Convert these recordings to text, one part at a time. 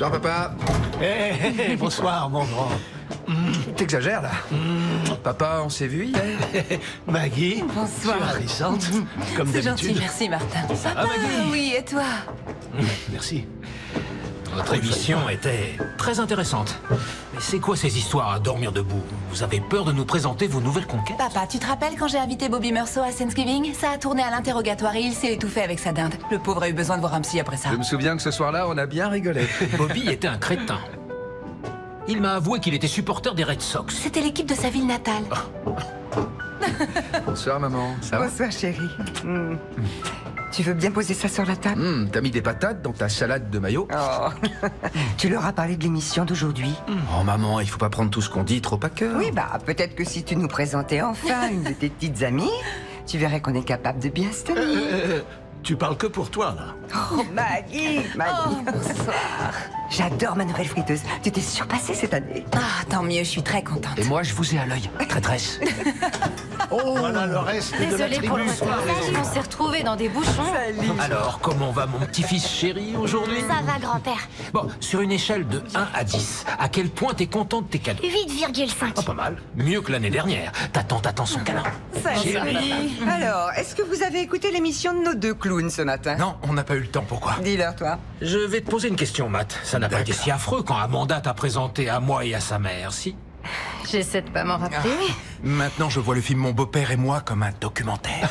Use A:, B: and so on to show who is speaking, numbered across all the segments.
A: Bonsoir, papa.
B: Bonsoir, mon grand.
A: T'exagères, là. Papa, on s'est vu hier?
B: Maggie.
C: Bonsoir.
B: Tu es ravissante, comme
C: C'est gentil,
B: d'habitude.
C: merci Martin.
B: Ah, Maggie.
C: Oui, et toi?
B: Merci.
D: Votre émission était très intéressante. Mais c'est quoi ces histoires à dormir debout? Vous avez peur de nous présenter vos nouvelles conquêtes?
C: Papa, tu te rappelles quand j'ai invité Bobby Meursault à Thanksgiving? Ça a tourné à l'interrogatoire et il s'est étouffé avec sa dinde. Le pauvre a eu besoin de voir un psy après ça.
A: Je me souviens que ce soir-là, on a bien rigolé.
D: Bobby était un crétin. Il m'a avoué qu'il était supporter des Red Sox.
C: C'était l'équipe de sa ville natale.
A: Bonsoir, maman. Ça va?
E: Bonsoir, chérie. Tu veux bien poser ça sur la table?
A: T'as mis des patates dans ta salade de mayo?
E: Oh. Tu leur as parlé de l'émission d'aujourd'hui?
A: Oh, maman, il faut pas prendre tout ce qu'on dit trop à cœur.
E: Oui, bah, peut-être que si tu nous présentais enfin une de tes petites amies, tu verrais qu'on est capable de bien se tenir.
B: Tu parles que pour toi, là.
E: Oh, Maggie! Maggie!
C: Bonsoir.
E: J'adore ma nouvelle friteuse. Tu t'es surpassée cette année.
C: Ah, tant mieux, je suis très contente.
A: Et moi, je vous ai à l'œil, traîtresse.
B: Oh, voilà le reste de la
F: Désolée
B: tribu.
F: pour le retard. On s'est retrouvés dans des bouchons.
D: Alors, comment va mon petit-fils chéri aujourd'hui?
F: Ça va, grand-père.
D: Bon, sur une échelle de 1 à 10, à quel point t'es content de tes cadeaux?
F: 8,5.
D: Oh, pas mal. Mieux que l'année dernière. T'attends son câlin. Chérie.
E: Alors, est-ce que vous avez écouté l'émission de nos deux clowns ce matin?
A: Non, on n'a pas eu le temps, pourquoi?
E: Dis-leur, toi.
D: Je vais te poser une question, Matt. Ça n'a pas été si affreux quand Amanda t'a présenté à moi et à sa mère, si?
F: J'essaie de pas m'en rappeler.
A: Maintenant, je vois le film Mon beau-père et moi comme un documentaire.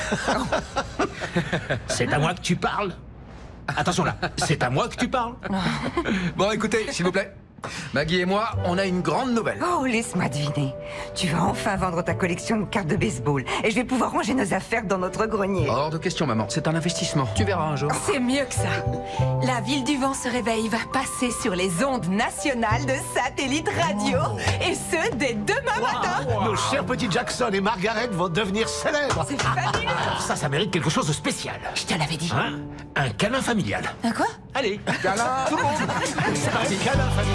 D: C'est à moi que tu parles? Attention là, c'est à moi que tu parles?
A: Bon, écoutez, s'il vous plaît. Maggie et moi, on a une grande nouvelle.
E: Oh, laisse-moi deviner. Tu vas enfin vendre ta collection de cartes de baseball et je vais pouvoir ranger nos affaires dans notre grenier.
A: Hors de question, maman. C'est un investissement. Tu verras un jour.
C: C'est mieux que ça. La ville du vent se réveille va passer sur les ondes nationales de satellite radio. Et ce, dès demain matin.
B: Nos chers petits Jackson et Margaret vont devenir célèbres.
C: C'est fabuleux.
D: Alors ça mérite quelque chose de spécial.
C: Je te l'avais dit.
D: Hein? Un câlin familial.
C: Un quoi?
D: Allez,
A: Câlin.
D: tout le monde. C'est parti.
B: Câlin familial.